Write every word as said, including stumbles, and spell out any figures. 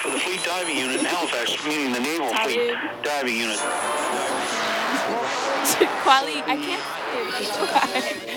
for the Fleet Diving Unit in Halifax, meaning the Naval Fleet Diving Unit. Quali, I can't see you.